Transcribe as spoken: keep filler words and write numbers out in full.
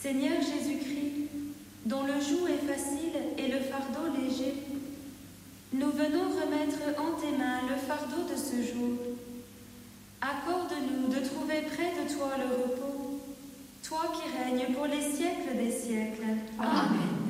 Seigneur Jésus-Christ, dont le joug est facile et le fardeau léger, nous venons remettre en tes mains le fardeau de ce jour. Accorde-nous de trouver près de toi le repos, toi qui règnes pour les siècles des siècles. Amen.